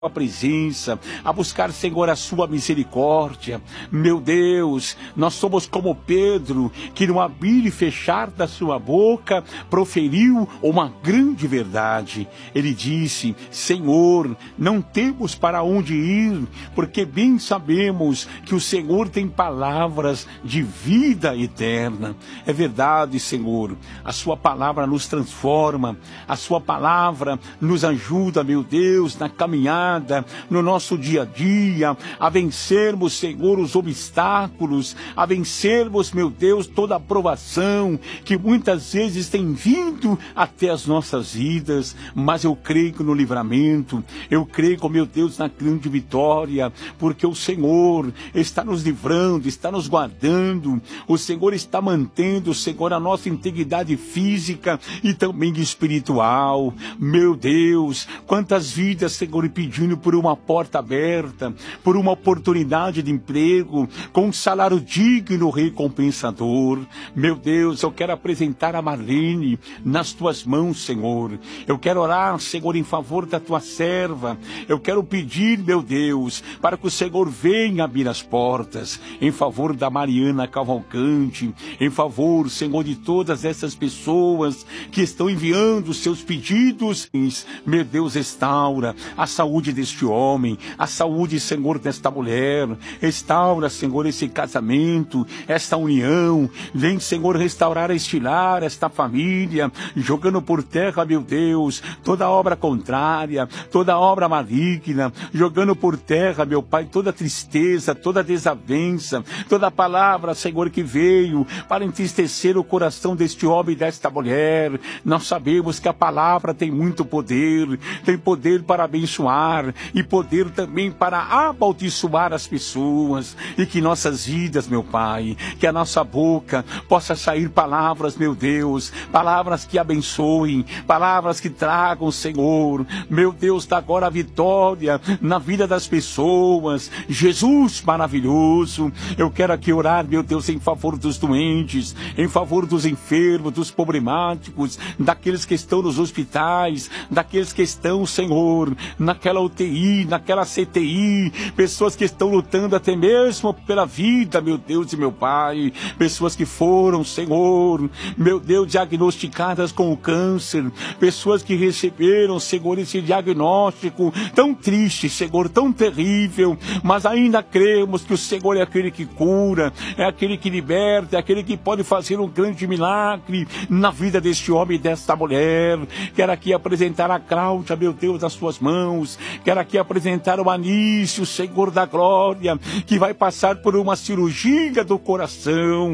a presença, a buscar, Senhor, a sua misericórdia. Meu Deus, nós somos como Pedro, que no abrir e fechar da sua boca proferiu uma grande verdade. Ele disse: Senhor, não temos para onde ir, porque bem sabemos que o Senhor tem palavras de vida eterna. É verdade, Senhor, a sua palavra nos transforma, a sua palavra nos ajuda, meu Deus, na caminhada, no nosso dia a dia, a vencermos, Senhor, os obstáculos, a vencermos, meu Deus, toda a provação que muitas vezes tem vindo até as nossas vidas. Mas eu creio no livramento, eu creio, meu Deus, na grande vitória, porque o Senhor está nos livrando, está nos guardando, o Senhor está mantendo, Senhor, a nossa integridade física e também espiritual. Meu Deus, quantas vidas, Senhor, pedindo por uma porta aberta, por uma oportunidade de emprego, com um salário digno, recompensador. Meu Deus, eu quero apresentar a Marlene nas tuas mãos, Senhor. Eu quero orar, Senhor, em favor da tua serva. Eu quero pedir, meu Deus, para que o Senhor venha abrir as portas, em favor da Mariana Cavalcante, em favor, Senhor, de todas essas pessoas que estão enviando seus pedidos. Meu Deus, restaura a saúde deste homem, a saúde, Senhor, desta mulher. Restaura, Senhor, esse casamento, esta união. Vem, Senhor, restaurar este lar, esta família, jogando por terra, meu Deus, toda obra contrária, toda obra maligna, jogando por terra, meu Pai, toda tristeza, toda desavença, toda palavra, Senhor, que veio para entristecer o coração deste homem e desta mulher. Nós sabemos que a palavra tem muito poder, tem poder para abençoar e poder também para amaldiçoar as pessoas, e que nossas vidas, meu Pai, que a nossa boca possa sair palavras, meu Deus, palavras que abençoem, palavras que tragam, Senhor, meu Deus, dá agora a vitória na vida das pessoas. Jesus maravilhoso, eu quero aqui orar, meu Deus, em favor dos doentes, em favor dos enfermos, dos problemáticos, daqueles que estão nos hospitais, daqueles que estão, Senhor, naquela UTI, naquela CTI, pessoas que estão lutando até mesmo pela vida, meu Deus e meu Pai, pessoas que foram, Senhor, meu Deus, diagnosticadas com o câncer, pessoas que receberam, Senhor, esse diagnóstico tão triste, Senhor, tão terrível, mas ainda cremos que o Senhor é aquele que cura, é aquele que liberta, é aquele que pode fazer um grande milagre na vida deste homem e desta mulher. Quero aqui apresentar a Cláudia, meu Deus, nas suas mãos. Quero aqui apresentar o Anício, Senhor da glória, que vai passar por uma cirurgia do coração.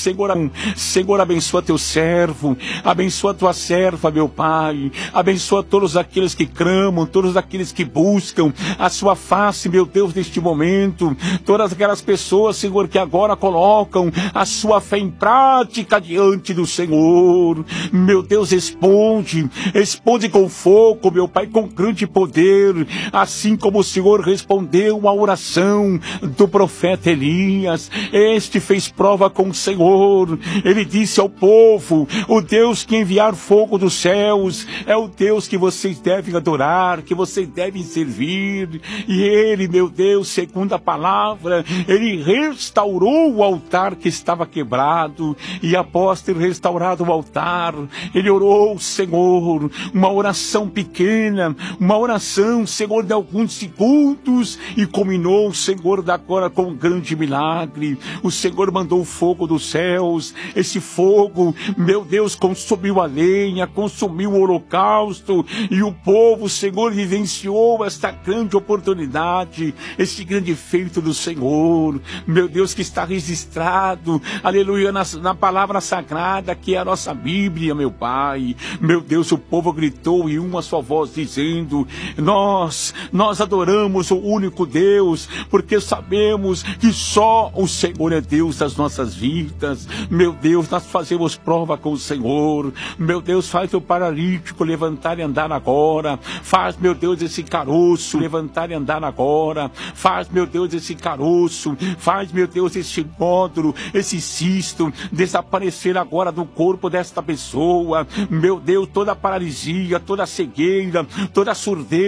Senhor, abençoa teu servo, abençoa tua serva, meu Pai, abençoa todos aqueles que clamam, todos aqueles que buscam a sua face, meu Deus, neste momento, todas aquelas pessoas, Senhor, que agora colocam a sua fé em prática diante do Senhor. Meu Deus, responde com fogo, meu Pai, com grande poder, assim como o Senhor respondeu a oração do profeta Elias. Este fez prova com o Senhor. Ele disse ao povo: o Deus que enviar fogo dos céus é o Deus que vocês devem adorar, que vocês devem servir. E ele, meu Deus, segundo a palavra, ele restaurou o altar que estava quebrado, e após ter restaurado o altar, ele orou, Senhor, uma oração pequena, uma oração, Senhor, de alguns segundos, e culminou, Senhor, agora com um grande milagre. O Senhor mandou o fogo dos céus. Esse fogo, meu Deus, consumiu a lenha, consumiu o holocausto, e o povo, Senhor, vivenciou esta grande oportunidade, esse grande feito do Senhor, meu Deus, que está registrado, aleluia, na palavra sagrada que é a nossa Bíblia, meu Pai. Meu Deus, o povo gritou em uma só voz, dizendo: nós adoramos o único Deus, porque sabemos que só o Senhor é Deus das nossas vidas. Meu Deus, nós fazemos prova com o Senhor. Meu Deus, faz o paralítico levantar e andar agora. Faz, meu Deus, esse caroço levantar e andar agora. Faz, meu Deus, esse caroço. Faz, meu Deus, esse nódulo, esse cisto desaparecer agora do corpo desta pessoa. Meu Deus, toda paralisia, toda cegueira, toda surdez, meu Pai,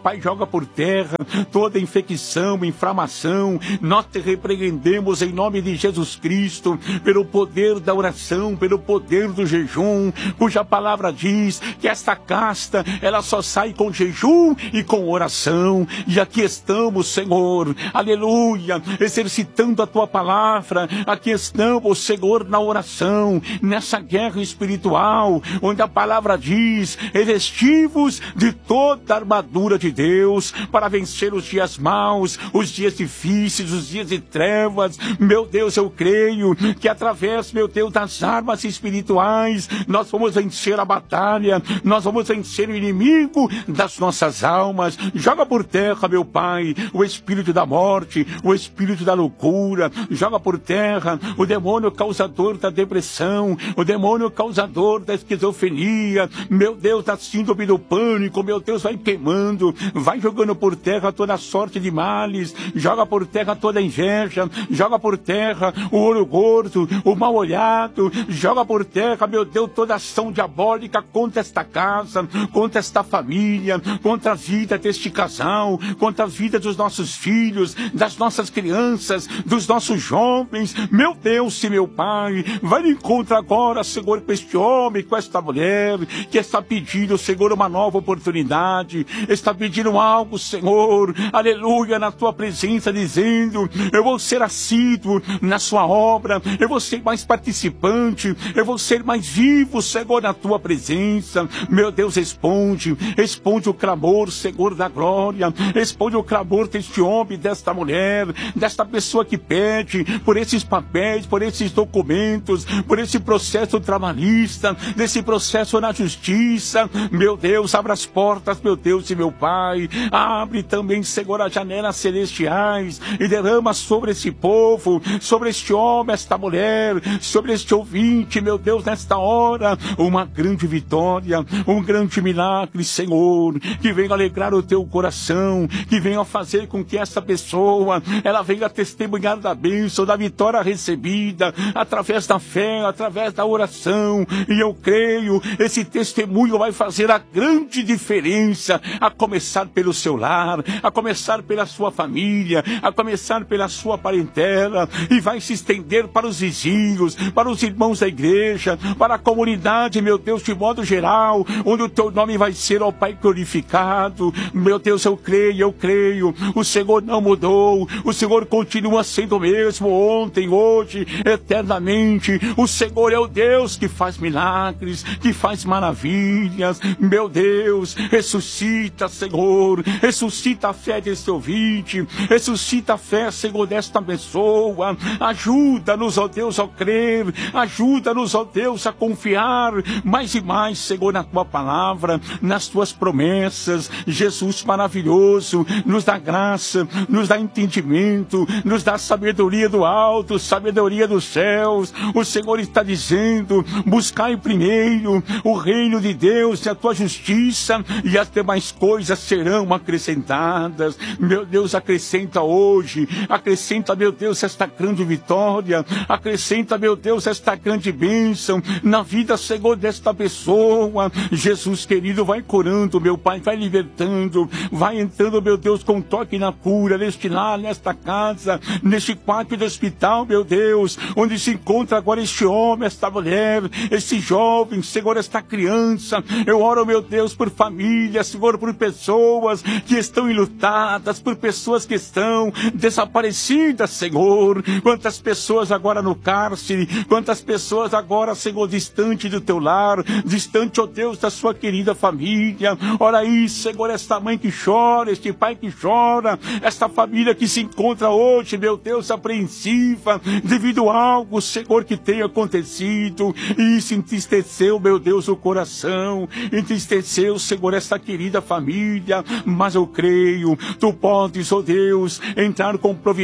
Pai, joga por terra toda infecção, inflamação. Nós te repreendemos em nome de Jesus Cristo, pelo poder da oração, pelo poder do jejum, cuja palavra diz que esta casta, ela só sai com jejum e com oração. E aqui estamos, Senhor, aleluia, exercitando a tua palavra. Aqui estamos, Senhor, na oração, nessa guerra espiritual, onde a palavra diz: revesti-vos de toda a armadura de Deus, para vencer os dias maus, os dias difíceis, os dias de trevas. Meu Deus, eu creio que através, meu Deus, das armas espirituais, nós vamos vencer a batalha, nós vamos vencer o inimigo das nossas almas. Joga por terra, meu Pai, o espírito da morte, o espírito da loucura. Joga por terra o demônio causador da depressão, o demônio causador da esquizofrenia, meu Deus, da síndrome do pânico. Meu Deus, vai queimando, vai jogando por terra toda sorte de males. Joga por terra toda inveja, joga por terra o olho gordo, o mal olhado. Joga por terra, meu Deus, toda ação diabólica contra esta casa, contra esta família, contra a vida deste casal, contra a vida dos nossos filhos, das nossas crianças, dos nossos jovens. Meu Deus e meu Pai, vai no encontro agora, Senhor, com este homem, com esta mulher, que está pedindo, Senhor, uma nova oportunidade, está pedindo algo, Senhor, aleluia, na tua presença, dizendo: eu vou ser assíduo na sua obra, eu vou ser mais participante, eu vou ser mais vivo, Senhor, na tua presença. Meu Deus, responde o clamor, Senhor da glória, responde o clamor deste homem, desta mulher, desta pessoa que pede por esses papéis, por esses documentos, por esse processo trabalhista, desse processo na justiça. Meu Deus, abra as portas, meu Deus e meu Pai, abre também, Senhor, as janelas celestiais e derrama sobre esse povo, sobre este homem, esta mulher, sobre este ouvinte, meu Deus, nesta hora, uma grande vitória, um grande milagre, Senhor, que venha alegrar o teu coração, que venha fazer com que essa pessoa, ela venha testemunhar da bênção, da vitória recebida, através da fé, através da oração. E eu creio, esse testemunho vai fazer a grande diferença, a começar pelo seu lar, a começar pela sua família, a começar pela sua parentela, e vai se estender para os vizinhos, para os irmãos da igreja, para a comunidade, meu Deus, de modo geral, onde o teu nome vai ser, ó Pai, glorificado. Meu Deus, eu creio, o Senhor não mudou, o Senhor continua sendo o mesmo, ontem, hoje, eternamente. O Senhor é o Deus que faz milagres, que faz maravilhas. Meu Deus, ressuscita, Senhor, ressuscita a fé desse ouvinte, ressuscita a fé, Senhor, desta pessoa. Ajuda-nos, ó Deus, a crer, ajuda-nos, ó Deus, a confiar mais e mais, Senhor, na tua palavra, nas tuas promessas. Jesus maravilhoso, nos dá graça, nos dá entendimento, nos dá sabedoria do alto, sabedoria dos céus. O Senhor está dizendo: buscai primeiro o reino de Deus e a tua justiça, e as demais coisas serão acrescentadas. Meu Deus, acrescenta hoje, acrescenta, meu Deus, esta grande vitória, acrescenta, meu Deus, esta grande bênção na vida, Senhor, desta pessoa. Jesus querido, vai curando, meu Pai, vai libertando, vai entrando, meu Deus, com toque na cura, neste lar, nesta casa, neste quarto do hospital, meu Deus, onde se encontra agora este homem, esta mulher, este jovem, Senhor, esta criança. Eu oro, meu Deus, por famílias, Senhor, por pessoas que estão enlutadas, por pessoas que estão desaparecidas, Senhor. Quantas pessoas agora no cárcere, quantas pessoas agora, Senhor, distante do teu lar, distante, ó Deus, da sua querida família. Ora aí, Senhor, esta mãe que chora, este pai que chora, esta família que se encontra hoje, meu Deus, apreensiva, devido a algo, Senhor, que tem acontecido, e isso entristeceu, meu Deus, o coração, entristeceu, Senhor, esta querida família. Mas eu creio, tu podes, ó Deus, entrar com providência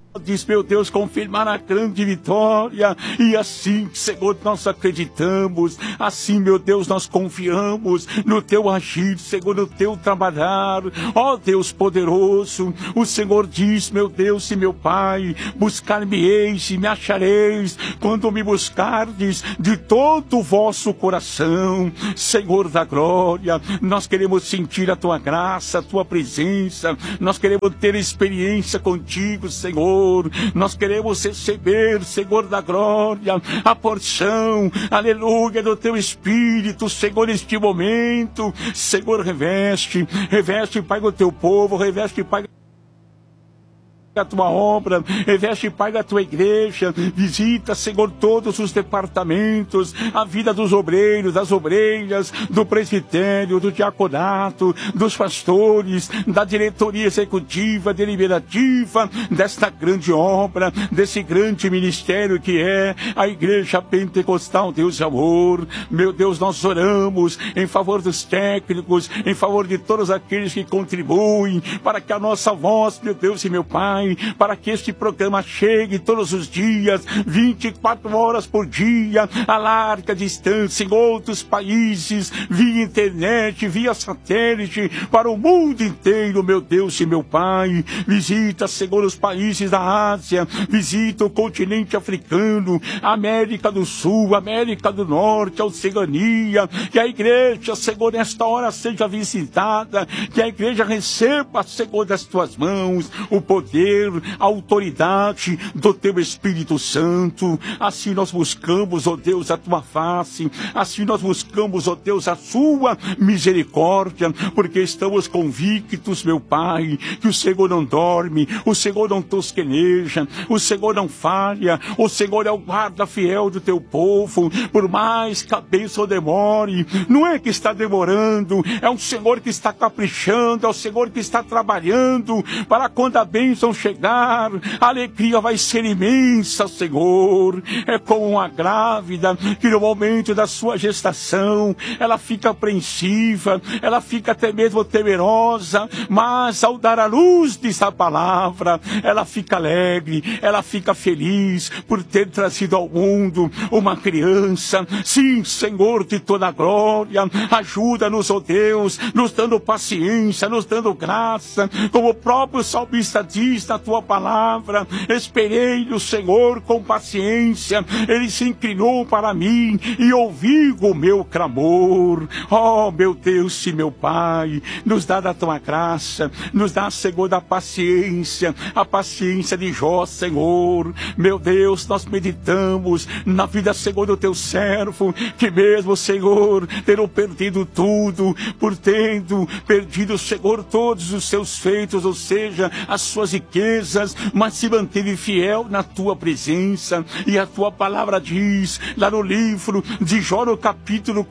Diz, meu Deus, confirmar a grande vitória. E assim, Senhor, nós acreditamos. Assim, meu Deus, nós confiamos no teu agir, Senhor, no teu trabalhar. Ó Deus poderoso, o Senhor diz, meu Deus e meu Pai, buscar-me-eis e me achareis quando me buscardes de todo o vosso coração. Senhor da glória, nós queremos sentir a tua graça, a tua presença. Nós queremos ter experiência contigo, Senhor. Nós queremos receber, Senhor da glória, a porção, aleluia, do teu Espírito, Senhor, neste momento. Senhor, reveste, Pai, do teu povo, reveste, Pai, a tua obra, reveste, Pai, da tua igreja. Visita, Senhor, todos os departamentos, a vida dos obreiros, das obreiras, do presbitério, do diaconato, dos pastores, da diretoria executiva, deliberativa, desta grande obra, desse grande ministério que é a Igreja Pentecostal Deus e Amor. Meu Deus, nós oramos em favor dos técnicos, em favor de todos aqueles que contribuem para que a nossa voz, meu Deus e meu Pai, para que este programa chegue todos os dias, 24 horas por dia, a larga distância, em outros países, via internet, via satélite, para o mundo inteiro, meu Deus e meu Pai. Visita, Senhor, os países da Ásia, visita o continente africano, a América do Sul, a América do Norte, a Oceania. Que a igreja, Senhor, nesta hora seja visitada, que a igreja receba, Senhor, das tuas mãos o poder, a autoridade do teu Espírito Santo. Assim nós buscamos, ó Deus, a tua face. Assim nós buscamos, ó Deus, a sua misericórdia, porque estamos convictos, meu Pai, que o Senhor não dorme, o Senhor não tosqueneja, o Senhor não falha, o Senhor é o guarda fiel do teu povo. Por mais que a bênção demore, não é que está demorando, é o Senhor que está caprichando, é o Senhor que está trabalhando para quando a bênção chegar, a alegria vai ser imensa, Senhor. É como uma grávida que no momento da sua gestação, ela fica apreensiva, ela fica até mesmo temerosa, mas ao dar à luz dessa palavra, ela fica alegre, ela fica feliz por ter trazido ao mundo uma criança. Sim, Senhor de toda a glória, ajuda-nos, ó Deus, nos dando paciência, nos dando graça, como o próprio salmista diz na tua palavra: esperei no Senhor com paciência, ele se inclinou para mim e ouviu o meu clamor. Oh, meu Deus e meu Pai, nos dá da tua graça, nos dá, Senhor, da paciência, a paciência de Jó, Senhor. Meu Deus, nós meditamos na vida, Senhor, do teu servo, que mesmo, Senhor, tendo perdido tudo, por tendo perdido, Senhor, todos os seus feitos, ou seja, as suas riquezas, mas se manteve fiel na tua presença. E a tua palavra diz, lá no livro de Jó, no capítulo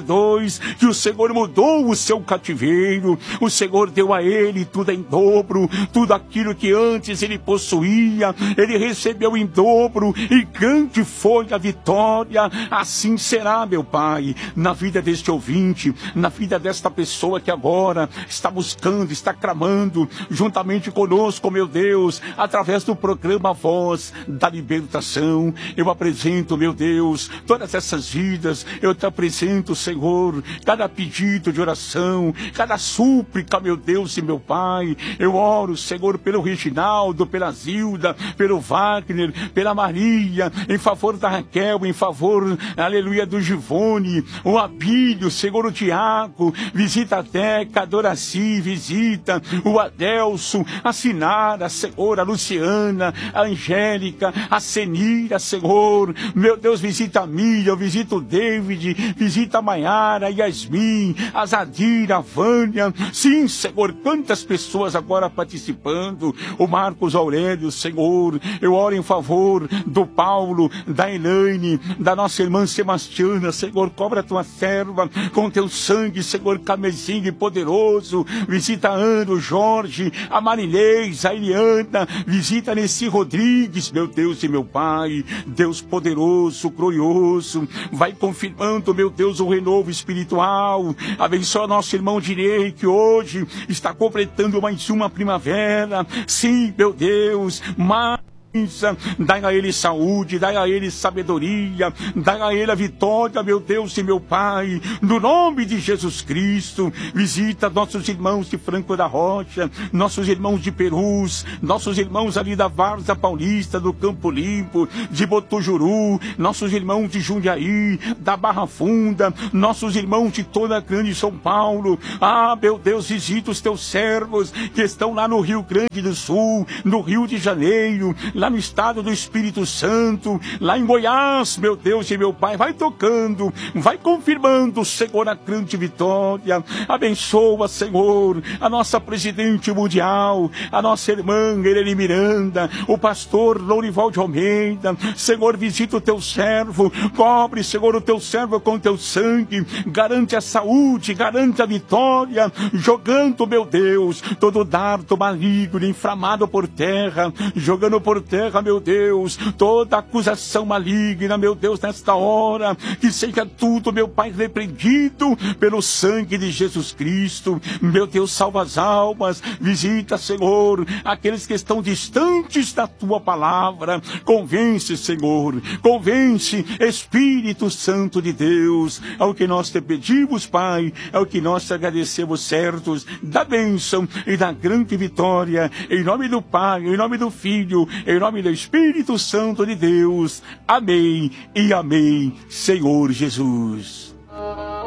42, que o Senhor mudou o seu cativeiro, o Senhor deu a ele tudo em dobro, tudo aquilo que antes ele possuía, ele recebeu em dobro, e grande foi a vitória. Assim será, meu Pai, na vida deste ouvinte, na vida desta pessoa que agora está buscando, está clamando, juntamente conosco, meu Deus, através do programa Voz da Libertação. Eu apresento, meu Deus, todas essas vidas, eu te apresento, Senhor, cada pedido de oração, cada súplica, meu Deus e meu Pai. Eu oro, Senhor, pelo Reginaldo, pela Zilda, pelo Wagner, pela Maria, em favor da Raquel, em favor, aleluia, do Givone, o Abílio, Senhor, o Tiago, visita a Teca, a Doraci, visita o Adelso, a Sinara, Senhor, a Luciana, a Angélica, a Senira, Senhor, meu Deus, visita a Miriam, visita o David, visita a Maiara, a Yasmin, a Zadira, a Vânia. Sim, Senhor, quantas pessoas agora participando, o Marcos Aurélio, Senhor, eu oro em favor do Paulo, da Elaine, da nossa irmã Sebastiana, Senhor, cobra a tua serva com teu sangue, Senhor, camezinho e poderoso. Visita a Ana, o Jorge, a Marinês, a Eliana, visita Nessi Rodrigues, meu Deus e meu Pai, Deus poderoso, glorioso, vai confirmando, meu Deus, o renovo espiritual. Abençoa nosso irmão Direi, que hoje está completando mais uma primavera. Sim, meu Deus, mas Dai a ele saúde, dai a ele sabedoria, dai a ele a vitória, meu Deus e meu Pai, no nome de Jesus Cristo. Visita nossos irmãos de Franco da Rocha, nossos irmãos de Perus, nossos irmãos ali da Várzea Paulista, do Campo Limpo, de Botujuru, nossos irmãos de Jundiaí, da Barra Funda, nossos irmãos de toda a grande São Paulo. Ah, meu Deus, visita os teus servos que estão lá no Rio Grande do Sul, no Rio de Janeiro, lá no estado do Espírito Santo, lá em Goiás, meu Deus e meu Pai. Vai tocando, vai confirmando, Senhor, a grande vitória. Abençoa, Senhor, a nossa presidente mundial, a nossa irmã Helene Miranda, o pastor Lourival de Almeida. Senhor, visita o teu servo, cobre, Senhor, o teu servo com teu sangue, garante a saúde, garante a vitória, jogando, meu Deus, todo dardo maligno, inflamado por terra, jogando por terra, meu Deus, toda acusação maligna, meu Deus, nesta hora, que seja tudo, meu Pai, repreendido pelo sangue de Jesus Cristo. Meu Deus, salva as almas, visita, Senhor, aqueles que estão distantes da tua palavra, convence, Senhor, convence, Espírito Santo de Deus. É o que nós te pedimos, Pai, é o que nós te agradecemos, certos da bênção e da grande vitória, em nome do Pai, em nome do Filho, em nome do Espírito Santo de Deus. Amém e amém, Senhor Jesus.